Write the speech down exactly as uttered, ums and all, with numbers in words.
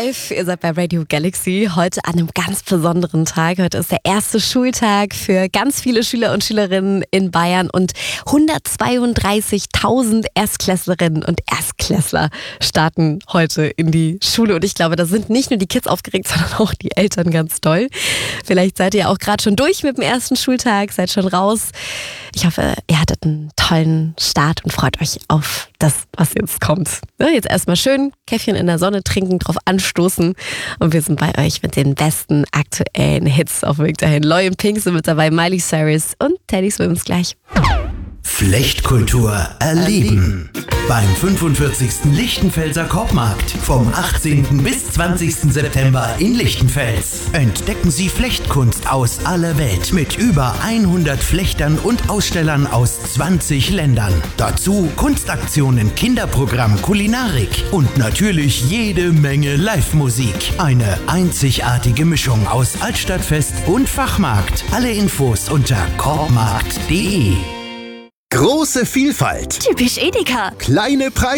live. Ihr seid bei Radio Galaxy. Heute an einem ganz besonderen Tag. Heute ist der erste Schultag für ganz viele Schüler und Schülerinnen in Bayern. Und hundertzweiunddreißigtausend Erstklässlerinnen und Erstklässler starten heute in die Schule. Und ich glaube, da sind nicht nur die Kids aufgeregt, sondern auch die Eltern ganz doll. Vielleicht seid ihr auch gerade schon durch mit dem ersten Schultag, seid schon raus. Ich hoffe, ihr hattet einen tollen Start und freut euch auf das, was jetzt kommt. Jetzt erstmal schön Käffchen in der Sonne trinken, drauf anstoßen. Und wir sind bei euch mit den besten aktuellen Hits auf dem Weg dahin. Loy und Pink sind mit dabei, Miley Cyrus und Teddy Swims gleich. Flechtkultur erleben. Beim fünfundvierzigsten Lichtenfelser Korbmarkt vom achtzehnten bis zwanzigsten September in Lichtenfels. Entdecken Sie Flechtkunst aus aller Welt mit über hundert Flechtern und Ausstellern aus zwanzig Ländern. Dazu Kunstaktionen, Kinderprogramm, Kulinarik und natürlich jede Menge Live-Musik. Eine einzigartige Mischung aus Altstadtfest und Fachmarkt. Alle Infos unter korbmarkt punkt de. Große Vielfalt. Typisch Edeka. Kleine Preise.